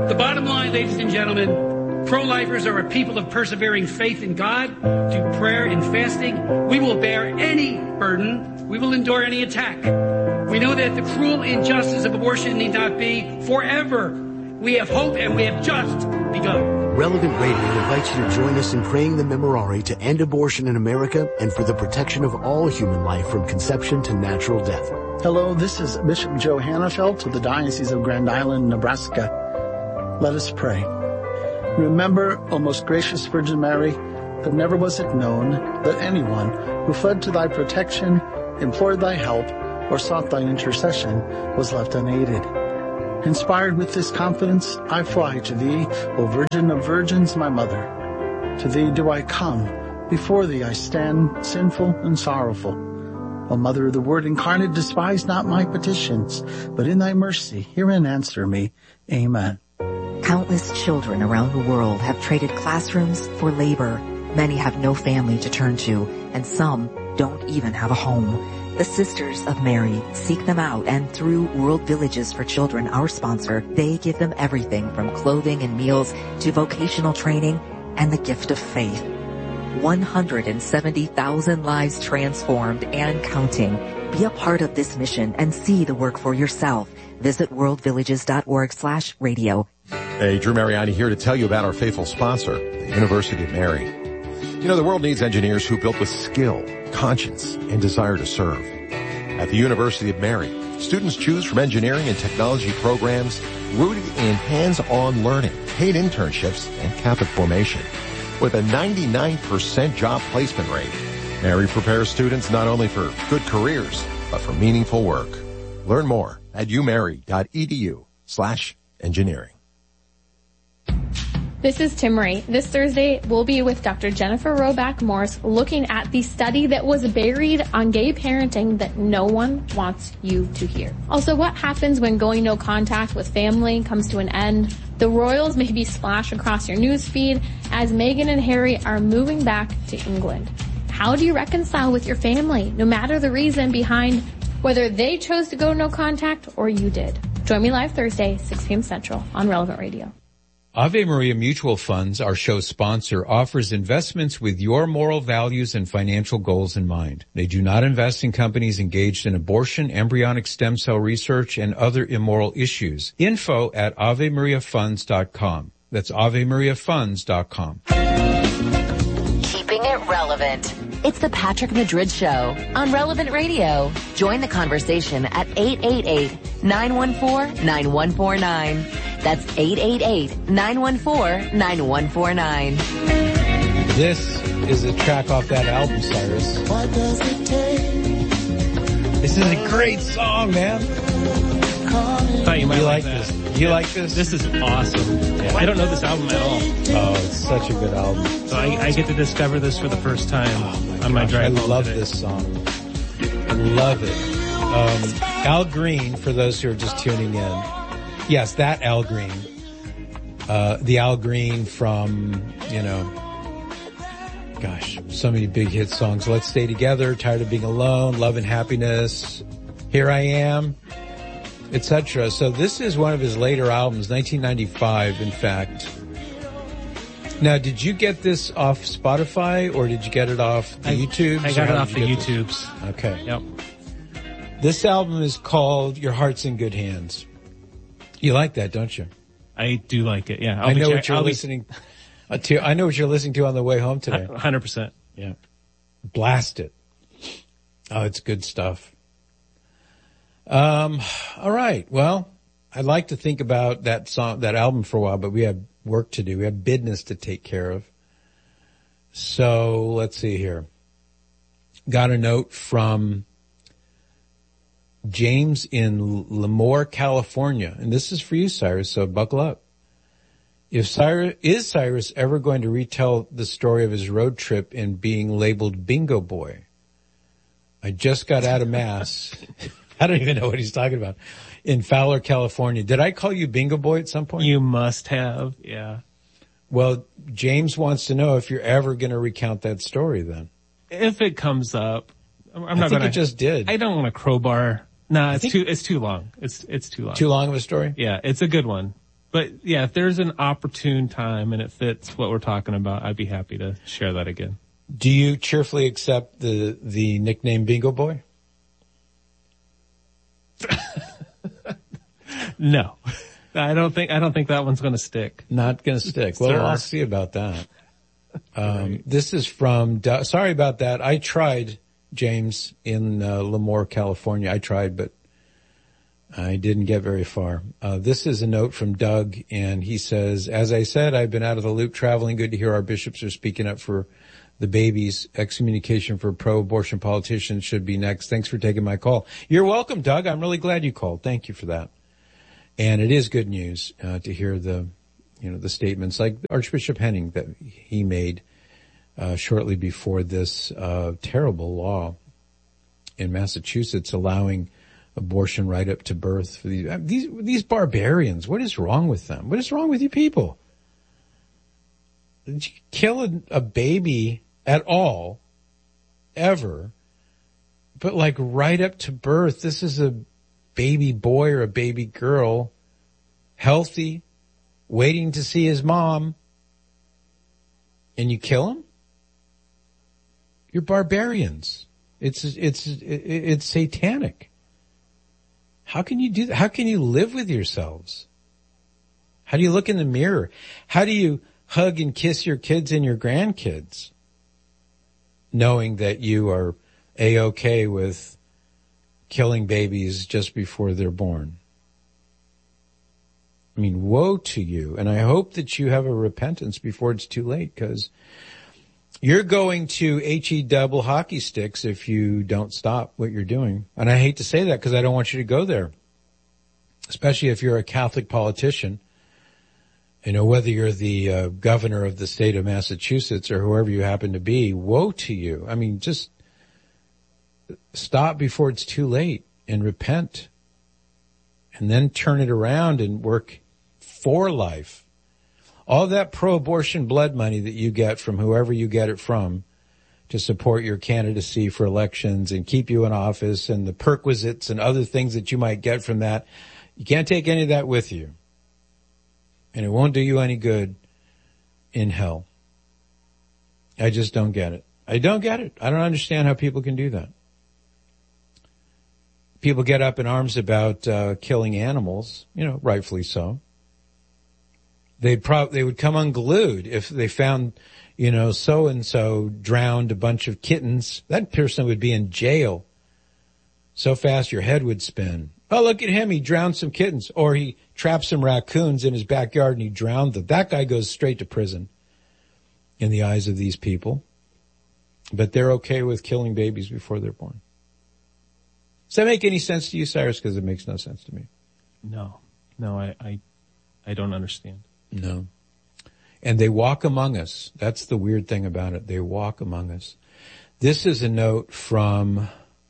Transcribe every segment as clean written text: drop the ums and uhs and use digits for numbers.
The bottom line, ladies and gentlemen, pro-lifers are a people of persevering faith in God, through prayer and fasting. We will bear any burden. We will endure any attack. We know that the cruel injustice of abortion need not be forever. We have hope, and we have just begun. Relevant Radio invites you to join us in praying the Memorare to end abortion in America and for the protection of all human life from conception to natural death. Hello, this is Bishop Joe Hannafelt of the Diocese of Grand Island, Nebraska. Let us pray. Remember, O most gracious Virgin Mary, that never was it known that anyone who fled to thy protection, implored thy help, or sought thy intercession was left unaided. Inspired with this confidence, I fly to thee, O Virgin of Virgins, my Mother. To thee do I come, before thee I stand, sinful and sorrowful. O Mother of the Word incarnate, despise not my petitions, but in thy mercy hear and answer me. Amen. Countless children around the world have traded classrooms for labor. Many have no family to turn to, and some don't even have a home. The Sisters of Mary seek them out, and through World Villages for Children, our sponsor, they give them everything from clothing and meals to vocational training and the gift of faith. 170,000 lives transformed and counting. Be a part of this mission and see the work for yourself. Visit worldvillages.org/radio. Hey, Drew Mariani here to tell you about our faithful sponsor, the University of Mary. You know, the world needs engineers who built with skill, conscience, and desire to serve. At the University of Mary, students choose from engineering and technology programs rooted in hands-on learning, paid internships, and Catholic formation. With a 99% job placement rate, Mary prepares students not only for good careers, but for meaningful work. Learn more at umary.edu/engineering. This is Tim Ray. This Thursday, we'll be with Dr. Jennifer Roback Morse looking at the study that was buried on gay parenting that no one wants you to hear. Also, what happens when going no contact with family comes to an end? The royals may be splashed across your news feed as Meghan and Harry are moving back to England. How do you reconcile with your family, no matter the reason behind whether they chose to go no contact or you did? Join me live Thursday, 6 p.m. Central on Relevant Radio. Ave Maria Mutual Funds, our show sponsor, offers investments with your moral values and financial goals in mind. They do not invest in companies engaged in abortion, embryonic stem cell research, and other immoral issues. Info at AveMariaFunds.com. That's AveMariaFunds.com. Keeping it relevant. It's the Patrick Madrid Show on Relevant Radio. Join the conversation at 888-914-9149. That's 888-914-9149. This is a track off that album, Cyrus. What does it take? This is a great song, man. I thought you might like this. You like this? This is awesome. Yeah. I don't know this album at all. Oh, it's such a good album. So I get to discover this for the first time on my drive home. I love today. this song. I love it. Al Green, for those who are just tuning in. Yes, that Al Green. The Al Green from, gosh, so many big hit songs. Let's Stay Together, Tired of Being Alone, Love and Happiness, Here I Am, etc. So this is one of his later albums, 1995, in fact. Now, did you get this off Spotify or did you get it off the YouTubes? I got it off the YouTubes. Okay. Yep. This album is called Your Heart's in Good Hands. You like that, don't you? I do like it, yeah. I know what you're listening to. I know what you're listening to on the way home today. 100%. Yeah. Blast it. Oh, it's good stuff. All right. Well, I'd like to think about that song, that album for a while, but we have work to do. We have business to take care of. So let's see here. Got a note from James in Lemoore, California. And this is for you, Cyrus, so buckle up. Is Cyrus ever going to retell the story of his road trip in being labeled Bingo Boy? I just got out of Mass. I don't even know what he's talking about. In Fowler, California. Did I call you Bingo Boy at some point? You must have, yeah. Well, James wants to know if you're ever going to recount that story then. If it comes up. I think it just did. I don't want to crowbar. No, it's too long. It's too long. Too long of a story? Yeah, it's a good one. But yeah, if there's an opportune time and it fits what we're talking about, I'd be happy to share that again. Do you cheerfully accept the nickname Bingo Boy? No. I don't think that one's going to stick. Not going to stick. Well, I'll see about that. This is from, sorry about that. I tried, James, in Lemoore, California. I tried, but I didn't get very far. This is a note from Doug, and he says, as I said, I've been out of the loop traveling. Good to hear our bishops are speaking up for the babies. Excommunication for pro-abortion politicians should be next. Thanks for taking my call. You're welcome, Doug. I'm really glad you called. Thank you for that. And it is good news to hear the statements like Archbishop Henning that he made shortly before this terrible law in Massachusetts allowing abortion right up to birth for these barbarians. What is wrong with them? What is wrong with you people? Did you kill a baby at all, ever? But like right up to birth, this is a baby boy or a baby girl, healthy, waiting to see his mom, and you kill him? You're barbarians. It's satanic. How can you do that? How can you live with yourselves? How do you look in the mirror? How do you hug and kiss your kids and your grandkids, knowing that you are A-okay with killing babies just before they're born? I mean, woe to you. And I hope that you have a repentance before it's too late, because you're going to HE double hockey sticks if you don't stop what you're doing. And I hate to say that because I don't want you to go there, especially if you're a Catholic politician. You know, whether you're the governor of the state of Massachusetts or whoever you happen to be, woe to you. I mean, just stop before it's too late and repent, and then turn it around and work for life. All that pro-abortion blood money that you get from whoever you get it from to support your candidacy for elections and keep you in office, and the perquisites and other things that you might get from that, you can't take any of that with you. And it won't do you any good in hell. I just don't get it. I don't get it. I don't understand how people can do that. People get up in arms about killing animals, rightfully so. They would come unglued if they found, so-and-so drowned a bunch of kittens. That person would be in jail so fast your head would spin. Oh, look at him. He drowned some kittens. Or he trapped some raccoons in his backyard and he drowned them. That guy goes straight to prison in the eyes of these people. But they're okay with killing babies before they're born. Does that make any sense to you, Cyrus? Because it makes no sense to me. No, I don't understand. No. And they walk among us. That's the weird thing about it. They walk among us. This is a note from,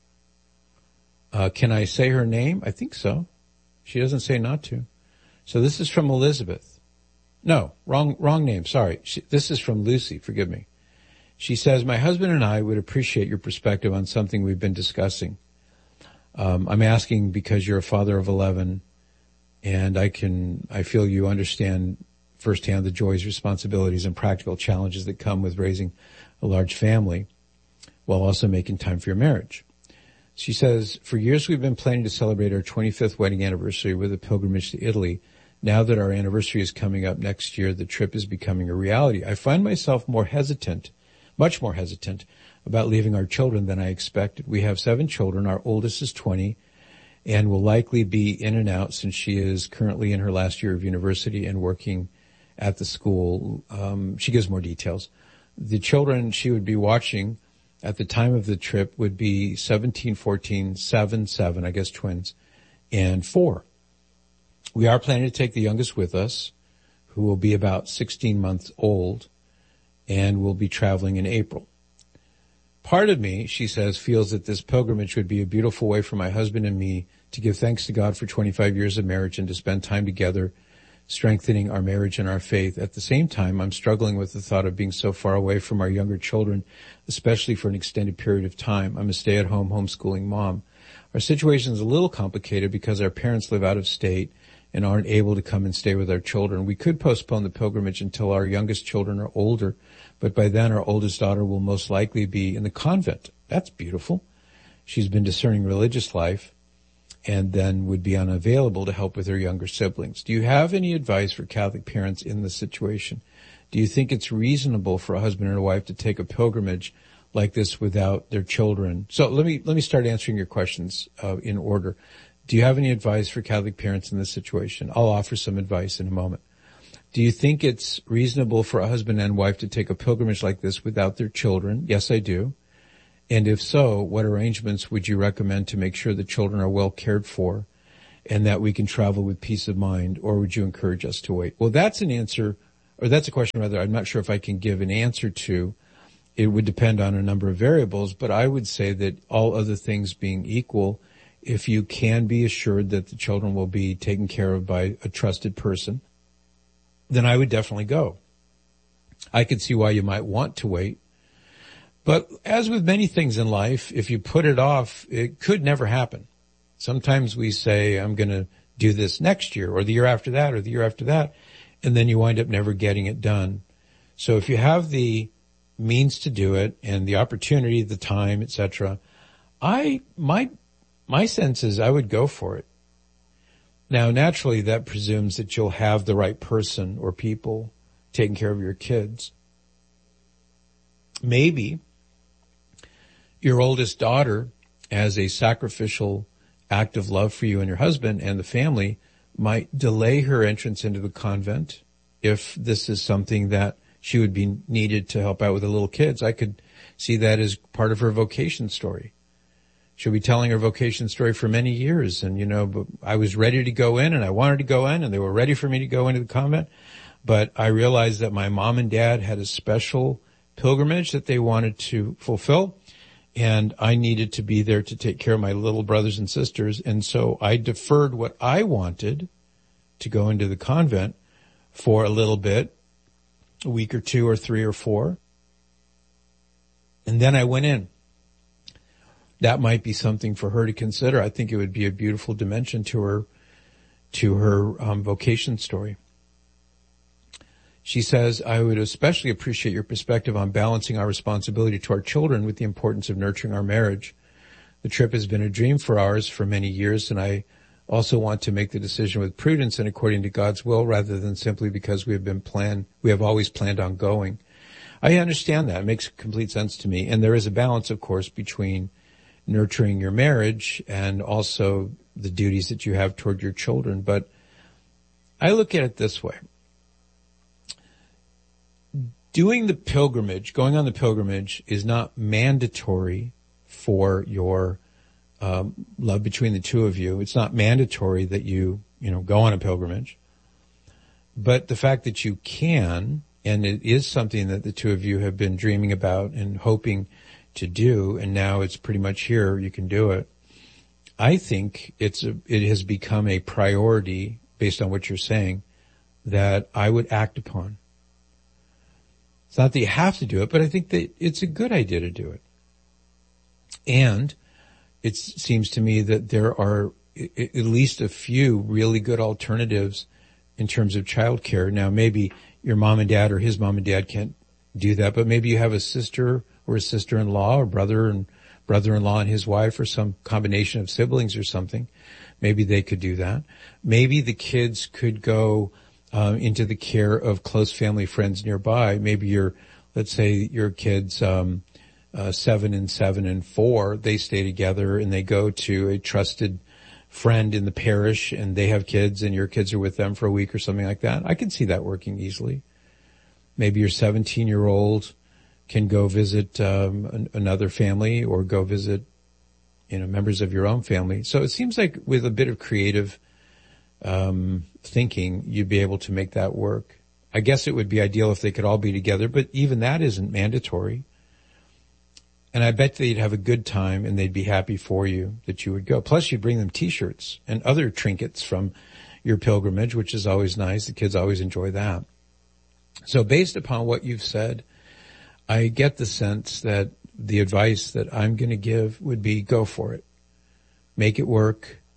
can I say her name? I think so. She doesn't say not to. So this is from Elizabeth. No, wrong name. Sorry. This is from Lucy. Forgive me. She says, my husband and I would appreciate your perspective on something we've been discussing. I'm asking because you're a father of 11, and I feel you understand firsthand the joys, responsibilities, and practical challenges that come with raising a large family while also making time for your marriage. She says, for years we've been planning to celebrate our 25th wedding anniversary with a pilgrimage to Italy. Now that our anniversary is coming up next year, the trip is becoming a reality. I find myself much more hesitant about leaving our children than I expected. We have 7 children. Our oldest is 20 and will likely be in and out since she is currently in her last year of university and working at the school. She gives more details. The children she would be watching at the time of the trip would be 17, 14, 7, I guess twins, and 4. We are planning to take the youngest with us, who will be about 16 months old, and will be traveling in April. Part of me, she says, feels that this pilgrimage would be a beautiful way for my husband and me to give thanks to God for 25 years of marriage and to spend time together, strengthening our marriage and our faith. At the same time, I'm struggling with the thought of being so far away from our younger children, especially for an extended period of time. I'm a stay-at-home homeschooling mom. Our situation is a little complicated because our parents live out of state and aren't able to come and stay with our children. We could postpone the pilgrimage until our youngest children are older, but by then our oldest daughter will most likely be in the convent. That's beautiful. She's been discerning religious life and then would be unavailable to help with her younger siblings. Do you have any advice for Catholic parents in this situation? Do you think it's reasonable for a husband and a wife to take a pilgrimage like this without their children? So let me start answering your questions in order. Do you have any advice for Catholic parents in this situation? I'll offer some advice in a moment. Do you think it's reasonable for a husband and wife to take a pilgrimage like this without their children? Yes, I do. And if so, what arrangements would you recommend to make sure the children are well cared for and that we can travel with peace of mind, or would you encourage us to wait? Well, that's an answer, or that's a question rather I'm not sure if I can give an answer to. It would depend on a number of variables, but I would say that all other things being equal, if you can be assured that the children will be taken care of by a trusted person, then I would definitely go. I could see why you might want to wait. But as with many things in life, if you put it off, it could never happen. Sometimes we say, I'm going to do this next year or the year after that or the year after that, and then you wind up never getting it done. So if you have the means to do it and the opportunity, the time, etc., my sense is I would go for it. Now, naturally, that presumes that you'll have the right person or people taking care of your kids. Maybe your oldest daughter, as a sacrificial act of love for you and your husband and the family, might delay her entrance into the convent if this is something that she would be needed to help out with the little kids. I could see that as part of her vocation story. She'll be telling her vocation story for many years. And, but I was ready to go in and I wanted to go in and they were ready for me to go into the convent. But I realized that my mom and dad had a special pilgrimage that they wanted to fulfill. And I needed to be there to take care of my little brothers and sisters. And so I deferred what I wanted to go into the convent for a little bit, a week or two or 3 or 4. And then I went in. That might be something for her to consider. I think it would be a beautiful dimension to her vocation story. She says, I would especially appreciate your perspective on balancing our responsibility to our children with the importance of nurturing our marriage. The trip has been a dream for ours for many years, and I also want to make the decision with prudence and according to God's will rather than simply because we have always planned on going. I understand that. It makes complete sense to me. And there is a balance, of course, between nurturing your marriage and also the duties that you have toward your children. But I look at it this way. Going on the pilgrimage is not mandatory for your love between the two of you. It's not mandatory that you go on a pilgrimage. But the fact that you can, and it is something that the two of you have been dreaming about and hoping to do, and now it's pretty much here, you can do it. I think it has become a priority, based on what you're saying, that I would act upon. It's not that you have to do it, but I think that it's a good idea to do it. And it seems to me that there are at least a few really good alternatives in terms of childcare. Now, maybe your mom and dad or his mom and dad can't do that, but maybe you have a sister or a sister-in-law or brother and brother-in-law and his wife or some combination of siblings or something. Maybe they could do that. Maybe the kids could go into the care of close family friends nearby. Maybe let's say your kids 7 and 7 and 4, they stay together and they go to a trusted friend in the parish and they have kids and your kids are with them for a week or something like that. I can see that working easily. Maybe your 17-year-old can go visit another family or go visit members of your own family. So it seems like with a bit of creative thinking, you'd be able to make that work. I guess it would be ideal if they could all be together, but even that isn't mandatory. And I bet they'd have a good time and they'd be happy for you that you would go. Plus you'd bring them T-shirts and other trinkets from your pilgrimage, which is always nice. The kids always enjoy that. So based upon what you've said, I get the sense that the advice that I'm going to give would be go for it. Make it work.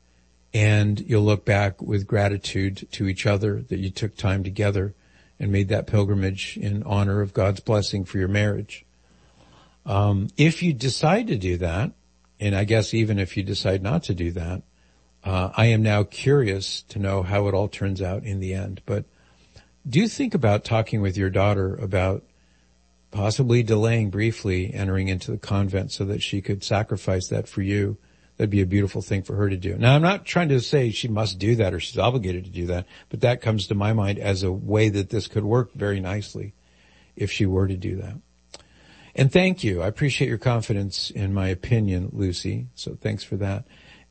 And you'll look back with gratitude to each other that you took time together and made that pilgrimage in honor of God's blessing for your marriage. If you decide to do that, and I guess even if you decide not to do that, I am now curious to know how it all turns out in the end. But do think about talking with your daughter about possibly delaying briefly entering into the convent so that she could sacrifice that for you. That'd be a beautiful thing for her to do. Now, I'm not trying to say she must do that or she's obligated to do that, but that comes to my mind as a way that this could work very nicely if she were to do that. And thank you. I appreciate your confidence in my opinion, Lucy. So thanks for that.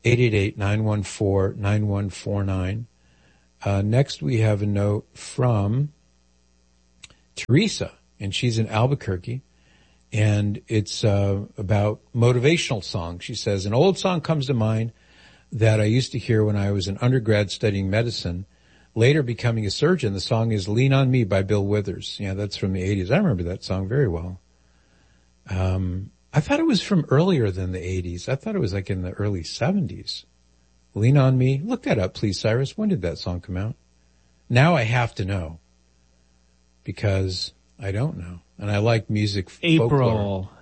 888-914-9149. Next we have a note from Teresa, and she's in Albuquerque. And it's about motivational songs. She says, an old song comes to mind that I used to hear when I was an undergrad studying medicine, later becoming a surgeon. The song is Lean on Me by Bill Withers. Yeah, that's from the 80s. I remember that song very well. I thought it was from earlier than the 80s. I thought it was like in the early 70s. Lean on Me. Look that up, please, Cyrus. When did that song come out? Now I have to know because I don't know. And I like music folklore. April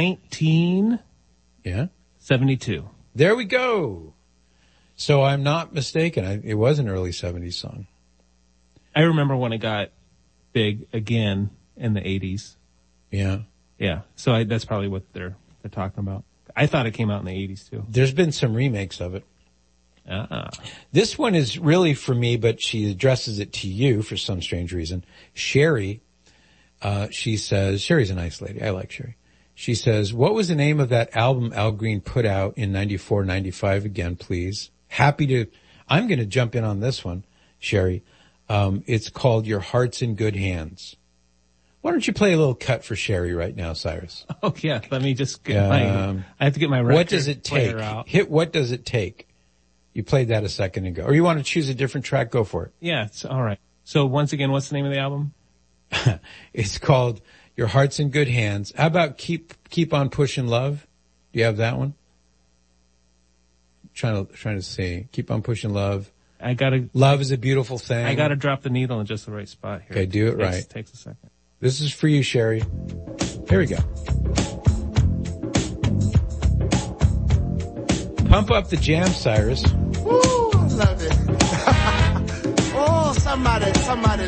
1972. There we go. So I'm not mistaken. It was an early 70s song. I remember when it got big again in the 80s. Yeah. Yeah. So that's probably what they're talking about. I thought it came out in the 80s too. There's been some remakes of it. This one is really for me, but she addresses it to you for some strange reason. Sherry. She says, Sherry's a nice lady. I like Sherry. She says, what was the name of that album Al Green put out in 94, 95 again, please? I'm going to jump in on this one, Sherry. It's called Your Heart's in Good Hands. Why don't you play a little cut for Sherry right now, Cyrus? Oh yeah. Let me just get I have to get my record. What does it take? Hit What Does It Take? You played that a second ago. Or you want to choose a different track? Go for it. Yeah. It's all right. So once again, what's the name of the album? It's called Your Heart's in Good Hands. How about Keep on Pushing Love? Do you have that one? Trying to see. Keep on Pushing Love. Love is a Beautiful Thing. I gotta drop the needle in just the right spot here. Okay, do it right. Takes a second. This is for you, Sherry. Here we go. Pump up the jam, Cyrus. Woo, I love it. Oh, somebody's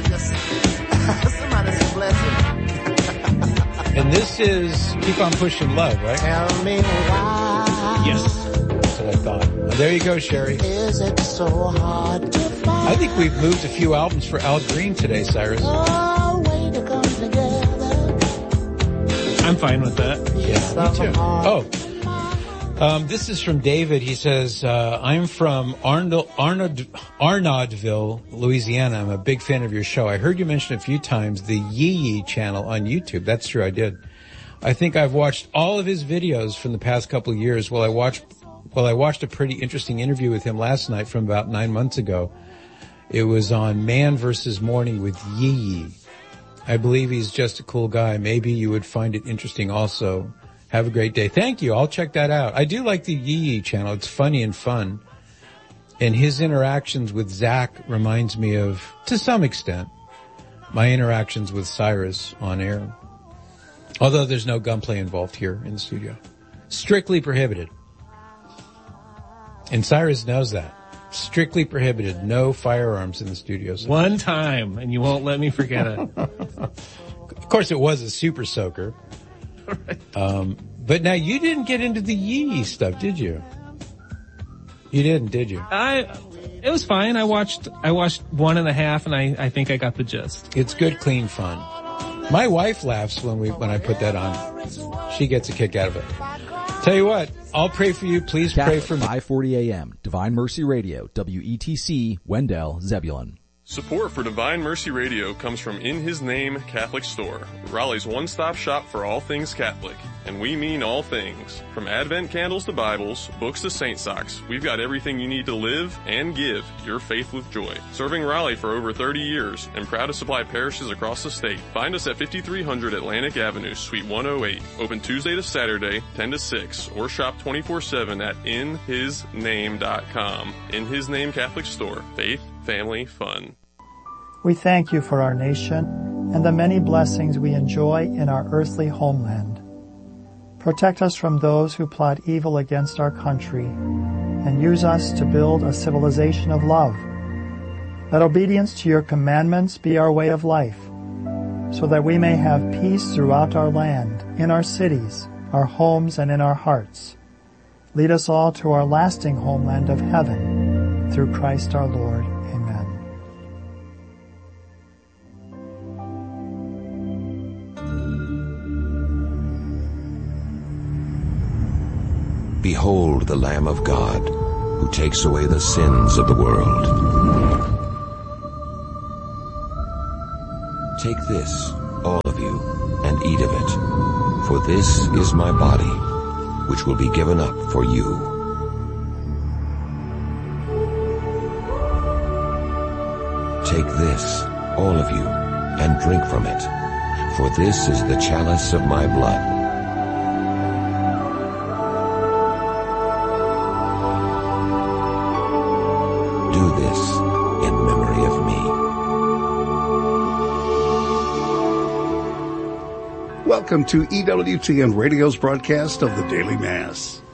a blessing. And this is Keep on Pushing Love, right? Tell me why. Yes. That's what I thought. Well, there you go, Sherry. Is it so hard to find? I think we've moved a few albums for Al Green today, Cyrus. Oh, way to come together. I'm fine with that. Yeah, me too. Oh. This is from David. He says, I'm from Arnaudville, Louisiana. I'm a big fan of your show. I heard you mention a few times the Yee Yee channel on YouTube. That's true, I did. I think I've watched all of his videos from the past couple of years. I watched a pretty interesting interview with him last night from about 9 months ago. It was on Man vs. Morning with Yee Yee. I believe he's just a cool guy. Maybe you would find it interesting also. Have a great day. Thank you. I'll check that out. I do like the Yee Yee channel. It's funny and fun. And his interactions with Zach reminds me of, to some extent, my interactions with Cyrus on air. Although there's no gunplay involved here in the studio. Strictly prohibited. And Cyrus knows that. Strictly prohibited. No firearms in the studio. One time, and you won't let me forget it. Of course, it was a super soaker. Right. But now you didn't get into the Yee Yee stuff, did you? You didn't, did you? It was fine. I watched 1.5 and I think I got the gist. It's good, clean fun. My wife laughs when I put that on. She gets a kick out of it. Tell you what, I'll pray for you. Please pray for me. 540 AM, Divine Mercy Radio, WETC, Wendell, Zebulon. Support for Divine Mercy Radio comes from In His Name Catholic Store, Raleigh's one-stop shop for all things Catholic. And we mean all things. From Advent candles to Bibles, books to saint socks, we've got everything you need to live and give your faith with joy. Serving Raleigh for over 30 years and proud to supply parishes across the state. Find us at 5300 Atlantic Avenue, Suite 108. Open Tuesday to Saturday, 10 to 6, or shop 24/7 at inhisname.com. In His Name Catholic Store. Faith, family, fun. We thank you for our nation and the many blessings we enjoy in our earthly homeland. Protect us from those who plot evil against our country, and use us to build a civilization of love. Let obedience to your commandments be our way of life, so that we may have peace throughout our land, in our cities, our homes, and in our hearts. Lead us all to our lasting homeland of heaven, through Christ our Lord. Amen. Behold the Lamb of God, who takes away the sins of the world. Take this, all of you, and eat of it, for this is my body, which will be given up for you. Take this, all of you, and drink from it, for this is the chalice of my blood. Do this in memory of me. Welcome to EWTN Radio's broadcast of the Daily Mass.